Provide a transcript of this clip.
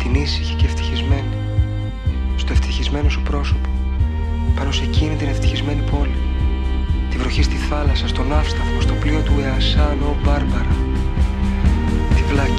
την ήσυχη και ευτυχισμένη, στο ευτυχισμένο σου πρόσωπο, πάνω σε εκείνη την ευτυχισμένη πόλη, τη βροχή στη θάλασσα, στον ναύσταθμο, στο πλοίο του Εασάνο Μπάρμπαρα, τη βλακή